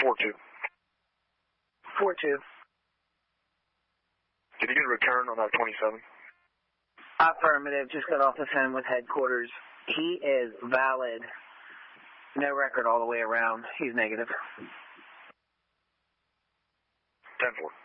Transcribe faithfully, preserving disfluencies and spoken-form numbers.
four two. four two. Did you get a return on that twenty-seven? Affirmative. Just got off the phone with headquarters. He is valid. No record all the way around. He's negative. ten four.